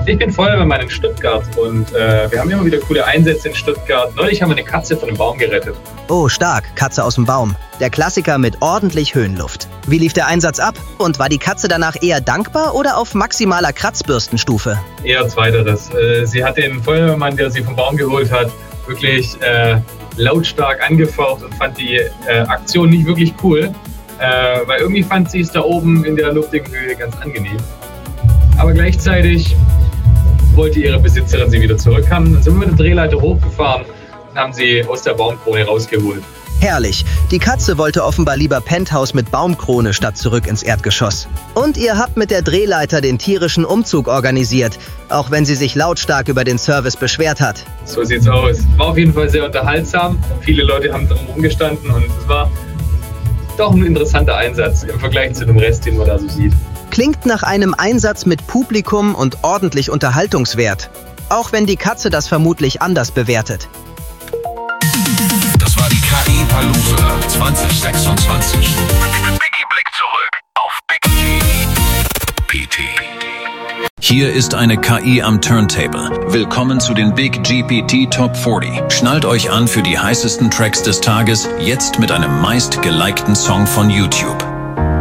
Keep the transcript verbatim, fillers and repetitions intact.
Ich bin Feuerwehrmann in Stuttgart und äh, wir haben immer wieder coole Einsätze in Stuttgart. Neulich haben wir eine Katze von einem Baum gerettet. Oh, stark. Katze aus dem Baum. Der Klassiker mit ordentlich Höhenluft. Wie lief der Einsatz ab? Und war die Katze danach eher dankbar oder auf maximaler Kratzbürstenstufe? Eher zweiteres. Äh, sie hat den Feuerwehrmann, der sie vom Baum geholt hat, wirklich äh, lautstark angefaucht und fand die äh, Aktion nicht wirklich cool. Äh, weil irgendwie fand sie es da oben in der luftigen Höhe ganz angenehm. Aber gleichzeitig wollte ihre Besitzerin sie wieder zurückhaben. Dann sind wir mit der Drehleiter hochgefahren und haben sie aus der Baumkrone rausgeholt. Herrlich. Die Katze wollte offenbar lieber Penthouse mit Baumkrone statt zurück ins Erdgeschoss. Und ihr habt mit der Drehleiter den tierischen Umzug organisiert, auch wenn sie sich lautstark über den Service beschwert hat. So sieht's aus. War auf jeden Fall sehr unterhaltsam. Viele Leute haben drum rumgestanden und es war doch ein interessanter Einsatz im Vergleich zu dem Rest, den man da so sieht. Klingt nach einem Einsatz mit Publikum und ordentlich Unterhaltungswert. Auch wenn die Katze das vermutlich anders bewertet. Das war die K I-Palooza zwanzig sechsundzwanzig. Biggie blickt zurück auf Big G P T. Hier ist eine K I am Turntable. Willkommen zu den Big G P T Top vierzig. Schnallt euch an für die heißesten Tracks des Tages, jetzt mit einem meist gelikten Song von YouTube.